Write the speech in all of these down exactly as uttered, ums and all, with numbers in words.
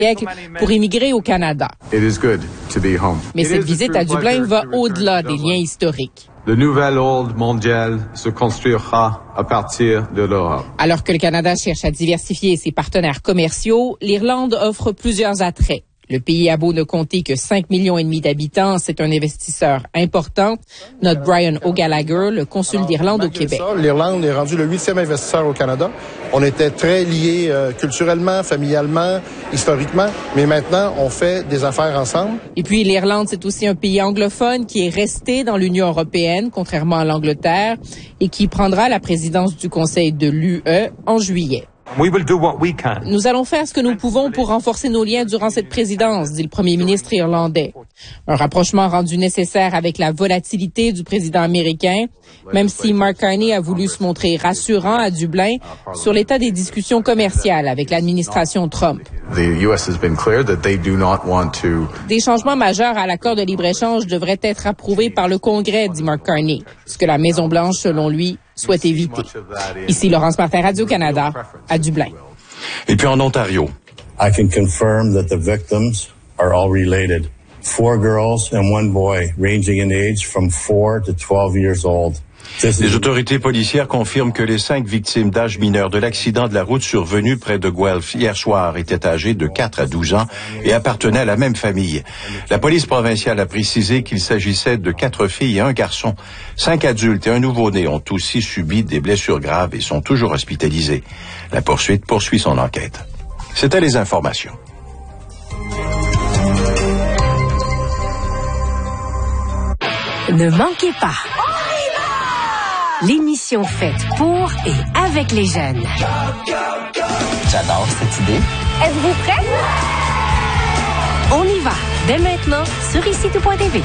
siècle pour immigrer au Canada. Mais cette visite à Dublin va au-delà des liens historiques. Le nouvel ordre mondial se construira à partir de l'Europe. Alors que le Canada cherche à diversifier ses partenaires commerciaux, l'Irlande offre plusieurs attraits. Le pays a beau ne compter que cinq millions et demi d'habitants, c'est un investisseur important. Note Brian O'Gallagher, le consul d'Irlande au Québec. L'Irlande est rendue le huitième investisseur au Canada. On était très liés euh, culturellement, familialement, historiquement, mais maintenant, on fait des affaires ensemble. Et puis, l'Irlande, c'est aussi un pays anglophone qui est resté dans l'Union européenne, contrairement à l'Angleterre, et qui prendra la présidence du Conseil de l'U E en juillet. We will do what we can. Nous allons faire ce que nous pouvons pour renforcer nos liens durant cette présidence, dit le premier ministre irlandais. Un rapprochement rendu nécessaire avec la volatilité du président américain, même si Mark Carney a voulu se montrer rassurant à Dublin sur l'état des discussions commerciales avec l'administration Trump. Des changements majeurs à l'accord de libre-échange devraient être approuvés par le Congrès, dit Mark Carney, ce que la Maison-Blanche, selon lui, souhaite éviter. Ici Laurence Martin, Radio-Canada, à Dublin. Et puis en Ontario. I can confirm that the victims are all related. Four girls and one boy, ranging in age from four to twelve years old. Les autorités policières confirment que les cinq victimes d'âge mineur de l'accident de la route survenu près de Guelph hier soir étaient âgées de quatre à douze ans et appartenaient à la même famille. La police provinciale a précisé qu'il s'agissait de quatre filles et un garçon. Cinq adultes et un nouveau-né ont aussi subi des blessures graves et sont toujours hospitalisés. La poursuite poursuit son enquête. C'était les informations. Ne manquez pas l'émission faite pour et avec les jeunes. J'adore cette idée. Êtes-vous prêts? On y va, dès maintenant, sur ici tout point t v.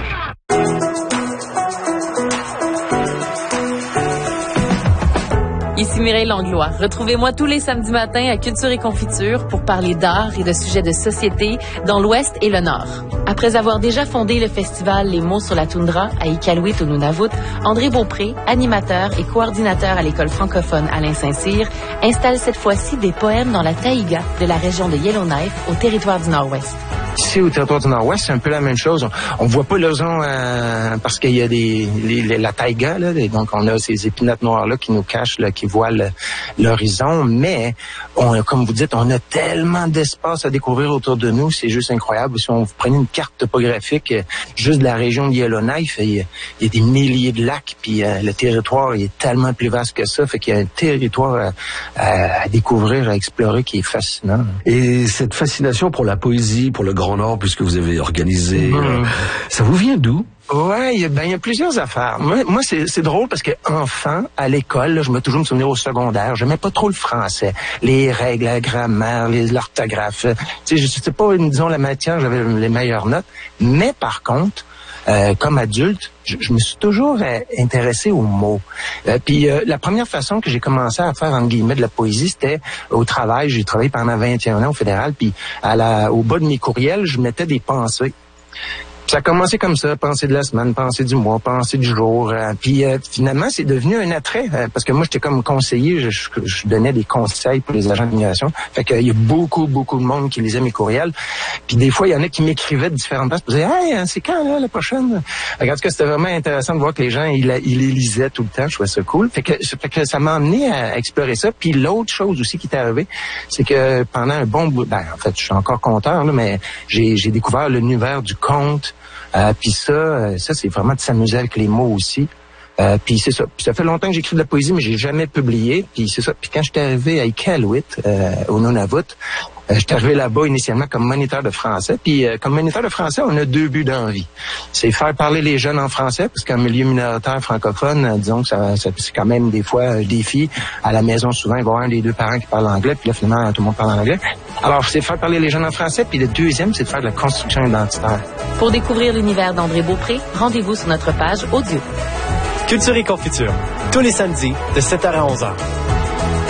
Ici Mireille Langlois. Retrouvez-moi tous les samedis matins à Culture et Confiture pour parler d'art et de sujets de société dans l'Ouest et le Nord. Après avoir déjà fondé le festival Les mots sur la toundra à Iqaluit au Nunavut, André Beaupré, animateur et coordinateur à l'école francophone Alain Saint-Cyr, installe cette fois-ci des poèmes dans la taïga de la région de Yellowknife au territoire du Nord-Ouest. Ici, au territoire du Nord-Ouest, c'est un peu la même chose. On ne voit pas l'horizon euh, parce qu'il y a des les, les, la taïga, là, donc on a ces épinates noires-là qui nous cachent, là, qui voilent l'horizon, mais on, comme vous dites, on a tellement d'espace à découvrir autour de nous, c'est juste incroyable. Si on vous prenez une carte topographique euh, juste de la région de Yellowknife, il y a, il y a des milliers de lacs, puis euh, le territoire il est tellement plus vaste que ça, fait qu'il y a un territoire à, à, à découvrir, à explorer qui est fascinant. Et cette fascination pour la poésie, pour le Grand Nord, puisque vous avez organisé, mmh. euh, ça vous vient d'où? Ouais, il y a, ben, il y a plusieurs affaires. Moi, moi c'est, c'est drôle parce que enfant, à l'école, là, je me toujours me souvenir au secondaire, j'aimais pas trop le français, les règles, la grammaire, les, l'orthographe. Tu sais, je sais pas, disons la matière, j'avais les meilleures notes. Mais par contre, euh, comme adulte, je, je me suis toujours euh, intéressé aux mots. Euh, puis euh, la première façon que j'ai commencé à faire entre guillemets de la poésie, c'était au travail. J'ai travaillé pendant vingt et un ans au fédéral, puis à la, au bas de mes courriels, je mettais des pensées. Ça a commencé comme ça, pensée de la semaine, pensée du mois, pensée du jour. Euh, puis euh, finalement, c'est devenu un attrait euh, parce que moi, j'étais comme conseiller, je, je, je donnais des conseils pour les agents d'immigration. Fait qu'il y a beaucoup, beaucoup de monde qui lisait mes courriels. Puis des fois, il y en a qui m'écrivaient de différentes places pour dire « Hey, c'est quand, là, la prochaine? » En tout cas, c'était vraiment intéressant de voir que les gens, ils, ils les lisaient tout le temps. Je trouvais ça cool. Fait que, fait que ça m'a amené à explorer ça. Puis l'autre chose aussi qui est arrivée, c'est que pendant un bon bout... Ben, en fait, je suis encore conteur, là, mais j'ai, j'ai découvert l'univers du conte. Euh, puis ça, ça c'est vraiment de s'amuser avec les mots aussi. Euh, puis c'est ça. Puis ça fait longtemps que j'écris de la poésie, mais j'ai jamais publié. Puis c'est ça. Puis quand j'étais arrivé à Iqaluit, euh, au Nunavut, euh, j'étais arrivé là-bas initialement comme moniteur de français. Puis euh, comme moniteur de français, on a deux buts dans la vie. C'est faire parler les jeunes en français, parce qu'en milieu minoritaire francophone, euh, disons que ça, ça c'est quand même des fois un défi. À la maison, souvent, il va y avoir un des deux parents qui parle anglais, puis là, finalement, tout le monde parle en anglais. Alors, c'est faire parler les jeunes en français, puis le deuxième, c'est de faire de la construction identitaire. Pour découvrir l'univers d'André Beaupré, rendez-vous sur notre page audio. Culture et Confiture, tous les samedis de sept heures à onze heures.